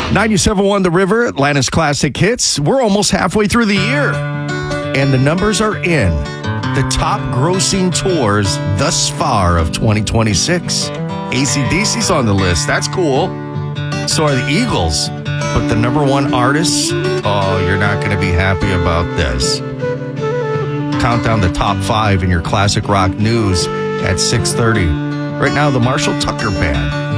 97.1 The River, Atlanta's classic hits. We're almost halfway through the year, and the numbers are in. The top grossing tours thus far of 2026. AC/DC's on the list. That's cool. So are the Eagles. But the number one artists, oh, you're not going to be happy about this. Count down the top 5 in your classic rock news at 6:30. Right now, the Marshall Tucker Band.